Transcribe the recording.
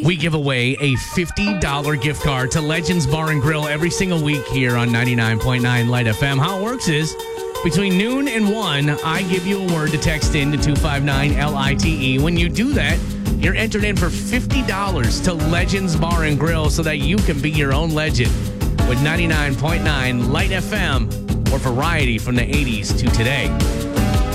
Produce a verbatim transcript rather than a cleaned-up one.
We give away a fifty dollars gift card to Legends Bar and Grill every single week here on ninety-nine point nine Light F M. How it works is, between noon and one, I give you a word to text in to two five nine L I T E. When you do that, you're entered in for fifty dollars to Legends Bar and Grill so that you can be your own legend with ninety-nine point nine Light F M, or variety from the eighties to today.